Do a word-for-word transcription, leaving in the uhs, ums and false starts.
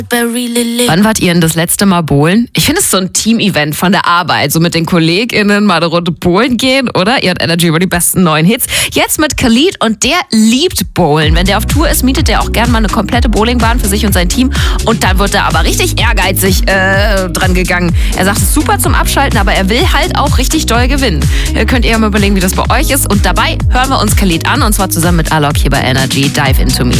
Wann wart ihr denn das letzte Mal bowlen? Ich finde es so ein Team-Event von der Arbeit, so mit den KollegInnen mal eine Runde bowlen gehen, oder? Ihr habt Energy über die besten neuen Hits. Jetzt mit Khalid und der liebt Bowlen. Wenn der auf Tour ist, mietet der auch gern mal eine komplette Bowlingbahn für sich und sein Team und dann wird er aber richtig ehrgeizig äh, dran gegangen. Er sagt, es ist super zum Abschalten, aber er will halt auch richtig doll gewinnen. Ihr könnt ihr mal überlegen, wie das bei euch ist und dabei hören wir uns Khalid an und zwar zusammen mit Alok hier bei Energy Dive Into Me.